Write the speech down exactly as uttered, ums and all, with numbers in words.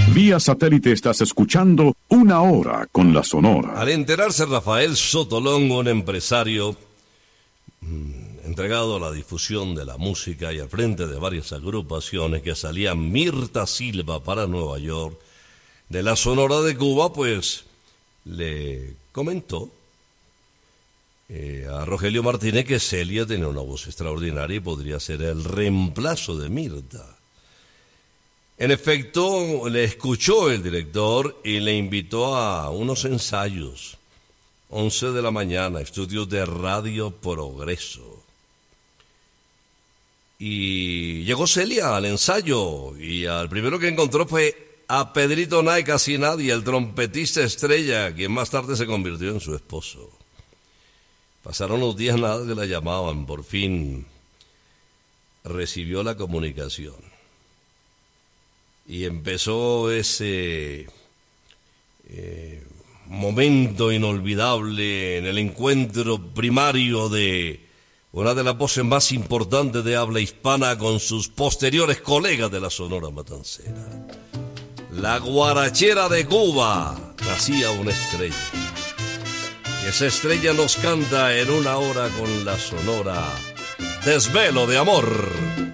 Vía satélite estás escuchando Una Hora con la Sonora. Al enterarse Rafael Sotolongo, un empresario mmm, entregado a la difusión de la música y al frente de varias agrupaciones, que salía Mirta Silva para Nueva York, de la Sonora de Cuba, pues le comentó eh, a Rogelio Martínez que Celia tenía una voz extraordinaria y podría ser el reemplazo de Mirta. En efecto, le escuchó el director y le invitó a unos ensayos. once de la mañana, estudios de Radio Progreso. Y llegó Celia al ensayo y al primero que encontró fue a Pedrito Nay Casi Nadie, el trompetista estrella, quien más tarde se convirtió en su esposo. Pasaron los días, nada que la llamaban. Por fin recibió la comunicación. Y empezó ese eh, momento inolvidable en el encuentro primario de una de las voces más importantes de habla hispana con sus posteriores colegas de la Sonora Matancera. La guarachera de Cuba, nacía una estrella. Y esa estrella nos canta en Una Hora con la Sonora, Desvelo de Amor.